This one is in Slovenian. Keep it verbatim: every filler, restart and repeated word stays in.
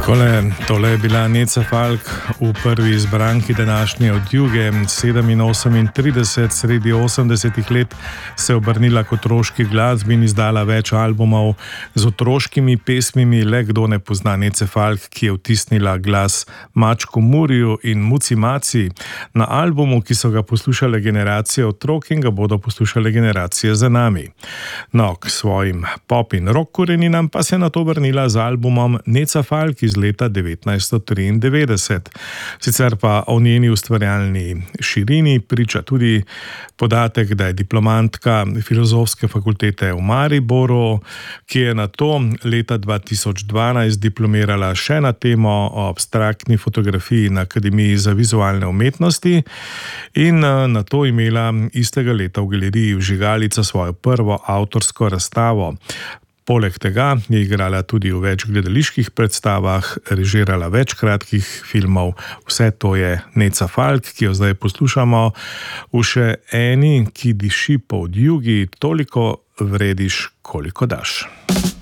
Takole, tole je bila Neca Falk v prvi izbranki današnje Odjuge. sedeminosemintrideset, sredi osemdesetih let se je obrnila k otroški glasbi in izdala več albumov z otroškimi pesmimi. Le kdo ne pozna Nece Falk, ki je vtisnila glas Mačku Muriju in Muci Maci na albumu, ki so ga poslušale generacije otrok in ga bodo poslušale generacije za nami. No, k svojim pop in rock koreninam pa se je nato vrnila z albumom Neca Falk iz leta devetnajststo triindevetdeset. Sicer pa o njeni ustvarjalni širini priča tudi podatek, da je diplomantka Filozofske fakultete v Mariboru, ki je nato leta dva tisoč dvanajst diplomirala še na temo o abstraktni fotografiji na Akademiji za vizualne umetnosti in nato imela istega leta v galeriji Vžigalica svojo prvo avtorsko razstavo. Poleg tega je igrala tudi v več gledaliških predstavah, režirala več kratkih filmov. Vse to je Neca Falk, ki jo zdaj poslušamo v še eni, ki diši po odjugi, toliko vrediš, koliko daš.